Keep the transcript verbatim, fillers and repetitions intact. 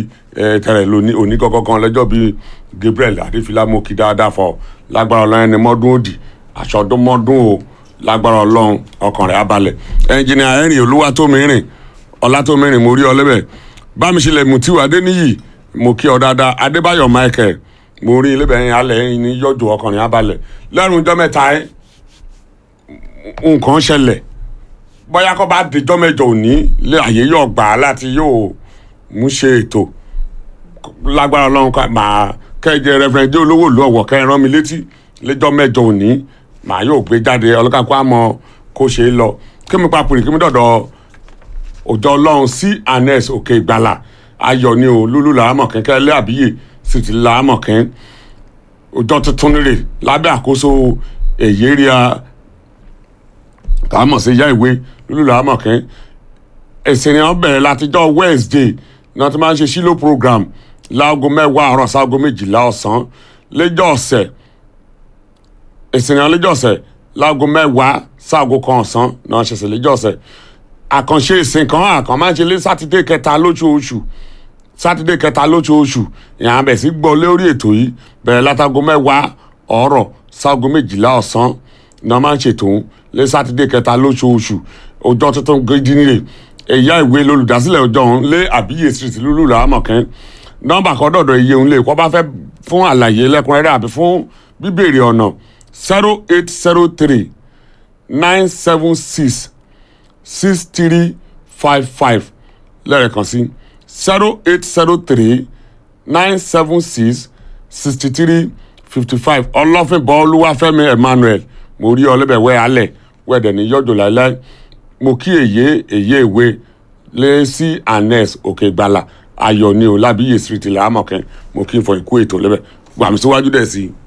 tẹ̀rẹ̀ lóní òní kọ̀ọ̀kan lọ́jọ́ bíi Gabriel Adéfìlà mo kí dáadáa fọ lágbára ọlọ́run ẹni mọ́dún òdì àṣọdún mọ́dún o lágbára ọlọ́run ọkàn rẹ̀ á balẹ̀ ẹnjìnìà ẹ̀rìn Olúwatómìrìn Ọlátómìrìn mo rí ọ lẹ́bẹ̀ Bámiṣílẹ̀ Mùtíù Adéníyì mo kí ọ dáadáa Adébáyọ̀ Michael mo rí lẹ́bẹ̀ yẹn alẹ́ yẹn ní yọjọ́ ọkàn rẹ̀ á balẹ̀ lẹ́rùn ọjọ́ mẹ́ta ẹ̀ nǹkan ṣẹlẹ̀ bóyá kó bá dijọ́ mẹ́jọ òní lé àyè yóò gbà á láti yóò mú ṣe ètò lágbára ọlọ́run ká máa kẹ́jẹ rẹ́fẹ̀rẹ́ndé olówó ìlú Ọ̀wọ̀ kẹ́rin rán mi létí lẹ́jọ́ mẹ́jọ òní màá yóò gbé jáde ọlọ́kàn kó àmọ́ kó ṣe é lọ kí mi papòrì kí mi dọ̀dọ̀ òjò ọlọ́run sí anes òkè ìgbàlà ayọ̀ ni o lúlú làámọ̀ kẹ́kẹ́ lé àbíyè sì ti làámọ̀ kẹ́ òjò tuntun rè lábẹ́ àkóso èyéríà kàámọ̀ sí ìyá ìwé lúlú làámọ̀ kẹ́ ẹ̀sìn ni wọ́n bẹ̀rẹ̀ látijọ́ Wednesday náà ti máa ń ṣe sílò program láago mẹ́wàá àárọ̀ sáago méjìlá ọ̀sán lẹ́jọ́ ọ̀sẹ̀ ìsìnkàn lẹ́jọ́ ọ̀sẹ̀ láago mẹ́wàá sáago kan ọ̀sán náà ṣẹ̀ṣẹ̀ lẹ́jọ́ ọ̀sẹ̀ àkànṣe ìsìnkàn àkàn máa ń ṣe lé sátidé kẹta lóṣooṣù sátidé kẹta lóṣooṣù ìyàn abẹ̀ sí gbọ́ lórí ètò yìí bẹ̀rẹ̀ látago mẹ́wàá ọ̀rọ̀ sáago méjìlá ọ̀sán náà máa ń ṣètò lé sátidé kẹta lóṣooṣù ọjọ́ tuntun gidi nìyẹn ẹ̀yà ìwé lolùdásílẹ̀ ọjọ́ ọ̀hún lé àbíyè street lúlù làámọ̀kẹ́ nọ́mbà kan dọ̀dọ̀ iye òun lè kọ́ bá fẹ́ fún àlàyé lẹ́kùnrẹ́rẹ́ àbí fún bíbèrè ọ̀nà zero eight zero three nine seven six six three five five lẹ́ẹ̀kan sí zero eight zero three nine seven six sixty three fifty five ọlọ́fínbọ̀ olúwàfẹ́mi Emmanuel mo rí ọlẹ́bẹ̀ wẹ́ alẹ̀ wẹ́ẹ̀dẹ̀ ní yọjọ́ láíláí mo kí èyí èyí ìwé lé sí anes òkè ìgbàlà ayọ̀ ni o lábíyè street làámọ̀kẹ́ mo kí n fọ ikú ètò lẹ́bẹ̀ gbàmísíwájú dẹ̀ sí i.